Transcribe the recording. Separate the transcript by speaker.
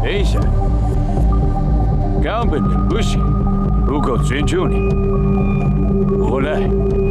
Speaker 1: 等一下，根本就不行，不够尊重你。我来。